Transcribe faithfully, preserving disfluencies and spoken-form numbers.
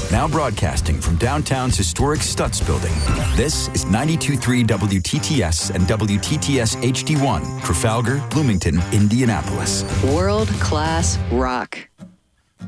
Now broadcasting from downtown's historic Stutz Building, this is ninety-two point three W T T S and W T T S H D one, Trafalgar, Bloomington, Indianapolis. World-class rock.